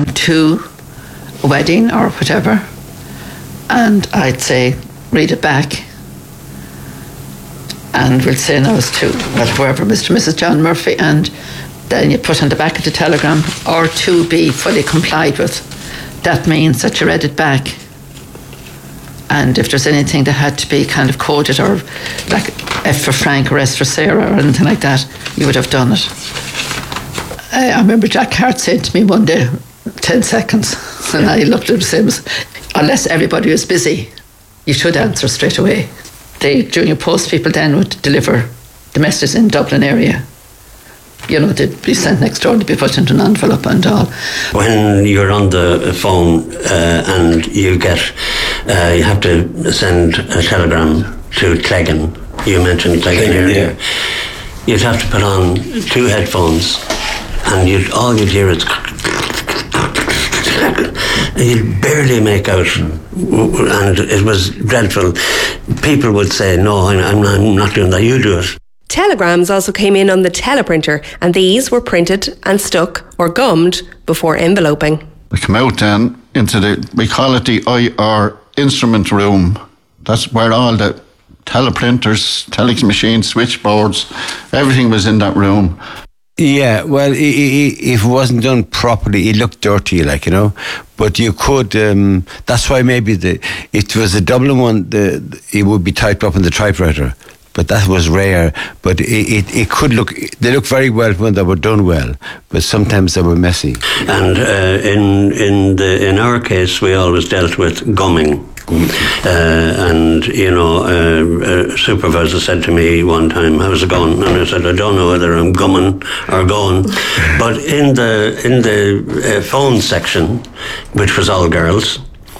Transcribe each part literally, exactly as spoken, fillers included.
telegram to a wedding or whatever, and I'd say, read it back. And we'll say now it's to well, whoever, Mister and Missus John Murphy, and then you put on the back of the telegram, or to be fully complied with. That means that you read it back. And if there's anything that had to be kind of coded, or like F for Frank or S for Sarah or anything like that, you would have done it. I, I remember Jack Hart said to me one day, ten seconds, and I looked at him and said, unless everybody was busy, you should answer straight away. The junior post people then would deliver the messages in Dublin area. You know, they'd be sent next door, they'd be put into an envelope and all. When you're on the phone uh, and you get, uh, you have to send a telegram to Cleggan. You mentioned Cleggan earlier. Yeah. You'd have to put on two headphones, and you'd all you'd hear is. You'd barely make out, and it was dreadful. People would say, no, I'm, I'm not doing that, you do it. Telegrams also came in on the teleprinter, and these were printed and stuck or gummed before enveloping. We come out then into the, we call it the I R instrument room. That's where all the teleprinters, telex machines, switchboards, everything was in that room. Yeah, well, it, it, if it wasn't done properly, it looked dirty, like, you know. But you could, um, that's why maybe the if it was a Dublin one, the, it would be typed up in the typewriter. But that was rare. But it, it, it could look, they look very well when they were done well, but sometimes they were messy. And uh, in in the in our case, we always dealt with gumming. Uh, and you know, uh, a supervisor said to me one time, "How's it going?" And I said, "I don't know whether I'm gumming or going." But in the in the uh, phone section, which was all girls,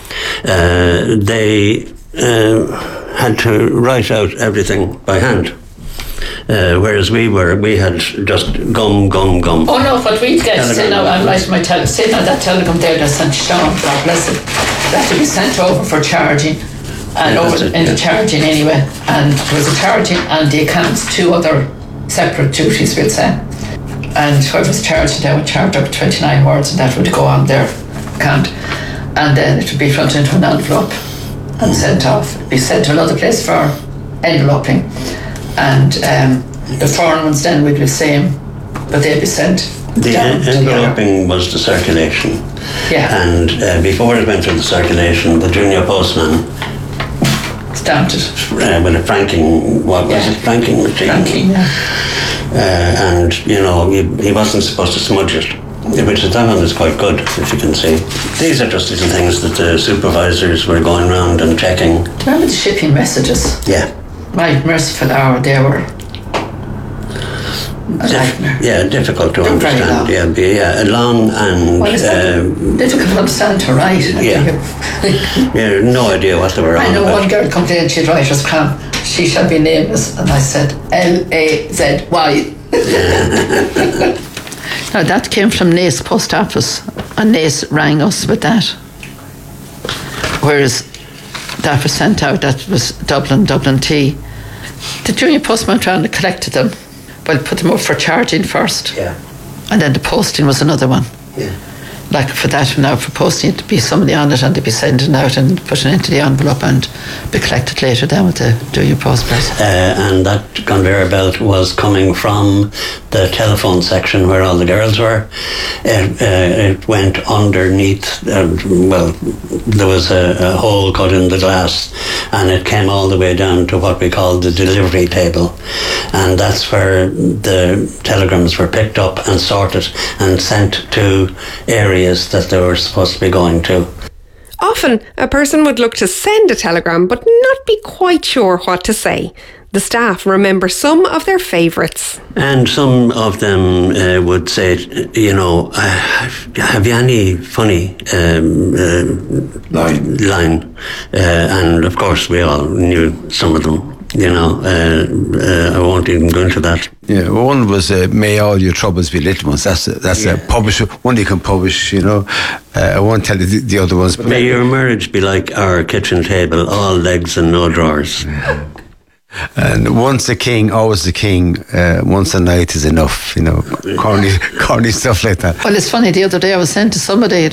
uh, they uh, had to write out everything by hand. Uh, whereas we were, we had just gum, gum, gum. Oh no, what we'd get, say now, I'm writing my telegram, say now that telegram there that sent Sean, God bless it, that to be sent over for charging, and yeah, over it, in yeah. the charging anyway, and there was a charging and the accounts, two other separate duties, we'd say. And whoever's charged, they would charge up twenty-nine words, and that would go on their account. And then it would be fronted into an envelope and sent off. It'd be sent to another place for enveloping. And um, the foreign ones then would be the same, but they'd be sent The down en- enveloping was the circulation. Yeah. And uh, before it went to the circulation, the junior postman stamped it. Uh, with a franking, what was yeah. it, franking machine? Franking, yeah. Uh, and, you know, he, he wasn't supposed to smudge it, which is, that one is quite good, if you can see. These are just little things that the supervisors were going around and checking. Do you remember the shipping messages? Yeah. My merciful hour, they were a nightmare. Yeah, difficult to They're understand. Yeah, yeah, long and well, uh, difficult to understand to write. Yeah, yeah, no idea what they were I on know about. one girl come in, she'd write us cram. She shall be nameless, and I said L A Z Y. Now that came from Naas Post Office, and Naas rang us with that. Whereas that was sent out, that was Dublin, Dublin Tea. The junior postman went around and collected them. Well, put them up for charging first. Yeah. And then the posting was another one. Yeah. Like for that now, for posting it to be somebody on it, and they'd be sending out and putting it into the envelope and be collected later then with the junior post person. Uh, and that conveyor belt was coming from the telephone section where all the girls were. It, uh, it went underneath, uh, well, there was a, a hole cut in the glass, and it came all the way down to what we call the delivery table. And that's where the telegrams were picked up and sorted and sent to areas that they were supposed to be going to. Often, a person would look to send a telegram but not be quite sure what to say. The staff remember some of their favourites. And some of them uh, would say, you know, uh, have you any funny um, uh, line? line? Uh, and of course we all knew some of them. You know, uh, uh, I won't even go into that. Yeah, one was uh, "May all your troubles be little ones." That's a, that's yeah. a publisher one you can publish. You know, uh, I won't tell you the, the other ones. But may your marriage be like our kitchen table, all legs and no drawers. Yeah. And once a king, always a king. Uh, once a night is enough. You know, corny, corny stuff like that. Well, it's funny. The other day I was saying to somebody,